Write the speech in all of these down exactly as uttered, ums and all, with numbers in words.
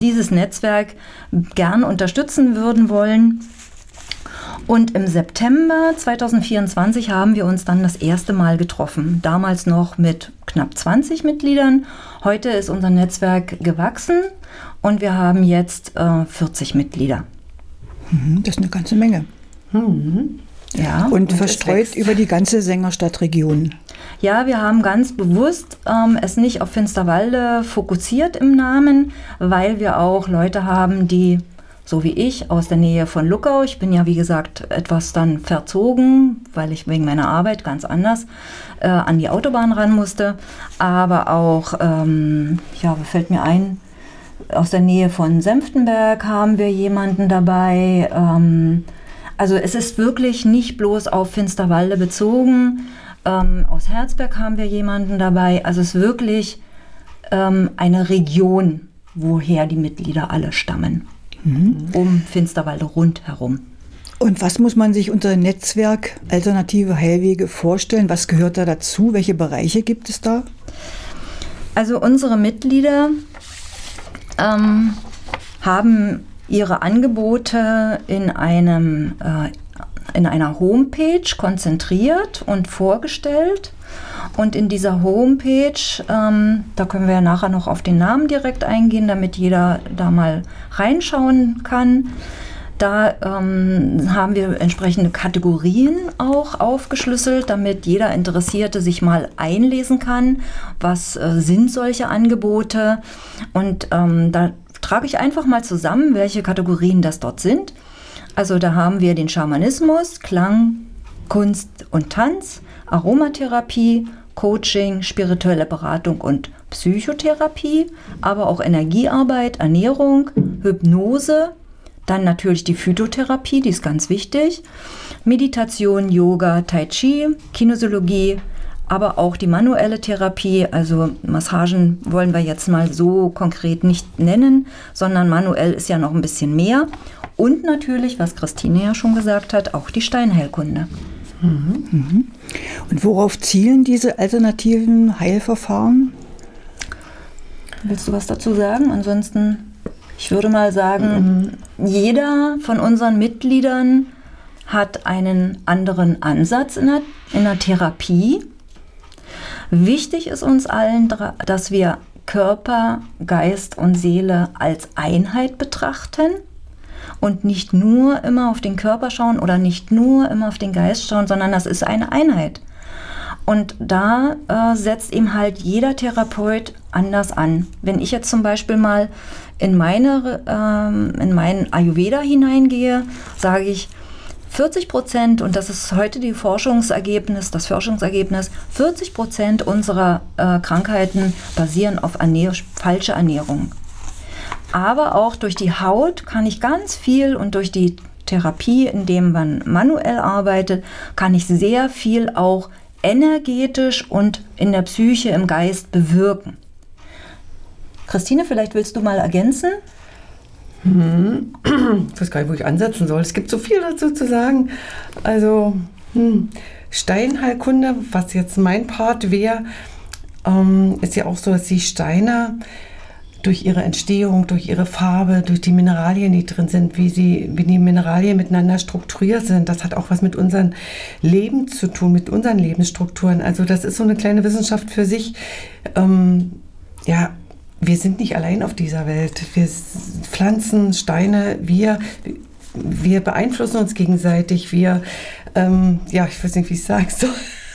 dieses Netzwerk gern unterstützen würden wollen. Und im September zwanzig vierundzwanzig haben wir uns dann das erste Mal getroffen. Damals noch mit knapp zwanzig Mitgliedern. Heute ist unser Netzwerk gewachsen und wir haben jetzt äh, vierzig Mitglieder. Das ist eine ganze Menge. Mhm. Ja, und, und verstreut über die ganze Sängerstadt-Region. Ja, wir haben ganz bewusst ähm, es nicht auf Finsterwalde fokussiert im Namen, weil wir auch Leute haben, die, so wie ich, aus der Nähe von Luckau, ich bin ja wie gesagt etwas dann verzogen, weil ich wegen meiner Arbeit ganz anders äh, an die Autobahn ran musste, aber auch, ähm, ja, fällt mir ein, aus der Nähe von Senftenberg haben wir jemanden dabei. Ähm, also es ist wirklich nicht bloß auf Finsterwalde bezogen. Ähm, aus Herzberg haben wir jemanden dabei. Also es ist wirklich ähm, eine Region, woher die Mitglieder alle stammen. Mhm. Um Finsterwalde rundherum. Und was muss man sich unter Netzwerk Alternative Heilwege vorstellen? Was gehört da dazu? Welche Bereiche gibt es da? Also unsere Mitglieder ähm, haben ihre Angebote in einem äh, in einer Homepage konzentriert und vorgestellt. Und in dieser Homepage, ähm, da können wir ja nachher noch auf den Namen direkt eingehen, damit jeder da mal reinschauen kann. Da ähm, haben wir entsprechende Kategorien auch aufgeschlüsselt, damit jeder Interessierte sich mal einlesen kann, was äh, sind solche Angebote. Und ähm, da trage ich einfach mal zusammen, welche Kategorien das dort sind. Also da haben wir den Schamanismus, Klang, Kunst und Tanz, Aromatherapie, Coaching, spirituelle Beratung und Psychotherapie, aber auch Energiearbeit, Ernährung, Hypnose, dann natürlich die Phytotherapie, die ist ganz wichtig, Meditation, Yoga, Tai Chi, Kinesiologie, aber auch die manuelle Therapie, also Massagen wollen wir jetzt mal so konkret nicht nennen, sondern manuell ist ja noch ein bisschen mehr. Und natürlich, was Christine ja schon gesagt hat, auch die Steinheilkunde. Mhm. Mhm. Und worauf zielen diese alternativen Heilverfahren? Willst du was dazu sagen? Ansonsten, ich würde mal sagen, mhm. jeder von unseren Mitgliedern hat einen anderen Ansatz in der, in der Therapie. Wichtig ist uns allen, dass wir Körper, Geist und Seele als Einheit betrachten. Und nicht nur immer auf den Körper schauen oder nicht nur immer auf den Geist schauen, sondern das ist eine Einheit. Und da äh, setzt eben halt jeder Therapeut anders an. Wenn ich jetzt zum Beispiel mal in, meine, ähm, in meinen Ayurveda hineingehe, sage ich vierzig Prozent, und das ist heute die Forschungsergebnis, das Forschungsergebnis, vierzig Prozent unserer äh, Krankheiten basieren auf Ernähr- falsche Ernährung. Aber auch durch die Haut kann ich ganz viel und durch die Therapie, indem man manuell arbeitet, kann ich sehr viel auch energetisch und in der Psyche, im Geist bewirken. Christine, vielleicht willst du mal ergänzen? Hm. Ich weiß gar nicht, wo ich ansetzen soll. Es gibt so viel dazu zu sagen. Also hm. Steinheilkunde, was jetzt mein Part wäre, ähm, ist ja auch so, dass die Steine durch ihre Entstehung, durch ihre Farbe, durch die Mineralien, die drin sind, wie sie, wie die Mineralien miteinander strukturiert sind. Das hat auch was mit unserem Leben zu tun, mit unseren Lebensstrukturen. Also das ist so eine kleine Wissenschaft für sich. Ähm, ja, wir sind nicht allein auf dieser Welt. Wir Pflanzen, Steine, wir, wir beeinflussen uns gegenseitig. Wir, ähm, ja, ich weiß nicht, wie ich es sagen soll.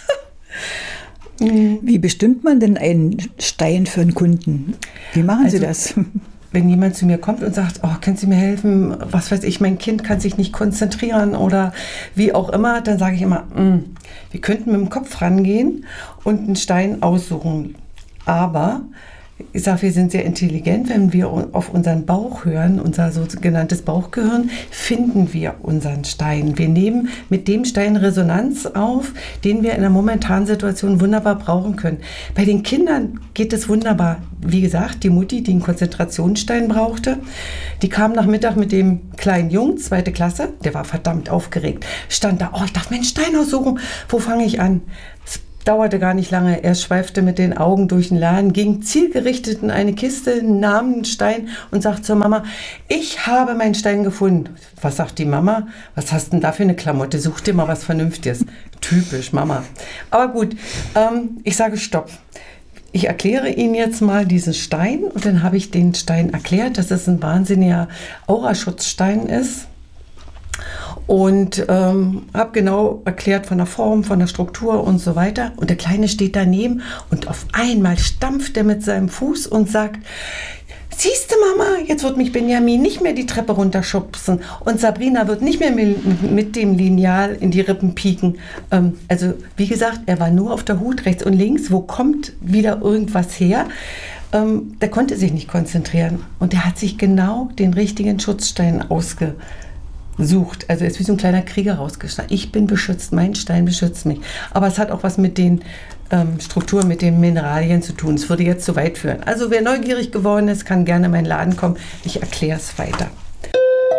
Wie bestimmt man denn einen Stein für einen Kunden? Wie machen also, Sie das? Wenn jemand zu mir kommt und sagt, oh, können Sie mir helfen, was weiß ich, mein Kind kann sich nicht konzentrieren oder wie auch immer, dann sage ich immer, wir könnten mit dem Kopf rangehen und einen Stein aussuchen. Aber ich sage, wir sind sehr intelligent, wenn wir auf unseren Bauch hören, unser sogenanntes Bauchgehirn, finden wir unseren Stein. Wir nehmen mit dem Stein Resonanz auf, den wir in der momentanen Situation wunderbar brauchen können. Bei den Kindern geht es wunderbar. Wie gesagt, die Mutti, die einen Konzentrationsstein brauchte, die kam nach Mittag mit dem kleinen Jungen, zweite Klasse, der war verdammt aufgeregt, stand da, oh, ich darf mir einen Stein aussuchen, wo fange ich an? dauerte gar nicht lange. Er schweifte mit den Augen durch den Laden, ging zielgerichtet in eine Kiste, nahm einen Stein und sagte zur Mama, ich habe meinen Stein gefunden. Was sagt die Mama? Was hast denn da für eine Klamotte? Such dir mal was Vernünftiges. Typisch, Mama. Aber gut, ähm, ich sage Stopp. Ich erkläre Ihnen jetzt mal diesen Stein und dann habe ich den Stein erklärt, dass es ein wahnsinniger Auraschutzstein ist und ähm, habe genau erklärt von der Form, von der Struktur und so weiter. Und der Kleine steht daneben und auf einmal stampft er mit seinem Fuß und sagt, siehst du, Mama, jetzt wird mich Benjamin nicht mehr die Treppe runterschubsen und Sabrina wird nicht mehr mit dem Lineal in die Rippen pieken. Ähm, also wie gesagt, er war nur auf der Hut rechts und links. Wo kommt wieder irgendwas her? Ähm, der konnte sich nicht konzentrieren und er hat sich genau den richtigen Schutzstein ausgesucht. Also er ist wie so ein kleiner Krieger rausgeschnitten. Ich bin beschützt, mein Stein beschützt mich. Aber es hat auch was mit den ähm, Strukturen, mit den Mineralien zu tun. Es würde jetzt zu weit führen. Also wer neugierig geworden ist, kann gerne in meinen Laden kommen. Ich erkläre es weiter.